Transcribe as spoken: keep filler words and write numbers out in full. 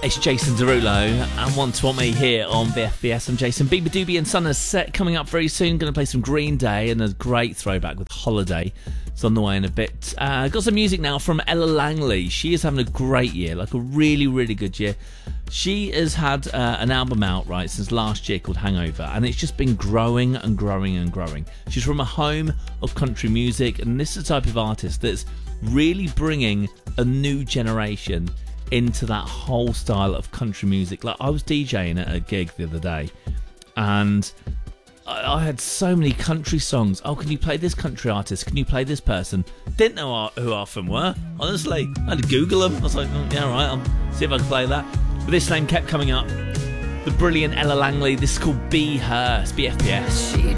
It's Jason Derulo and Want to Want Me here on V F B S. I'm Jason. Bieber, Doobie and Son is set coming up very soon. Going to play some Green Day and a great throwback with Holiday. It's on the way in a bit. Uh, got some music now from Ella Langley. She is having a great year, like a really, really good year. She has had uh, an album out, right, since last year called Hangover, and it's just been growing and growing and growing. She's from a home of country music, and this is the type of artist that's really bringing a new generation into that whole style of country music. Like, I was DJing at a gig the other day, and I, I had so many country songs. Oh, can you play this country artist? Can you play this person? Didn't know who half of them were, honestly. I had to Google them. I was like, oh, yeah, all right, I'll see if I can play that. But this name kept coming up. The brilliant Ella Langley. This is called Be Her. It's B F B S.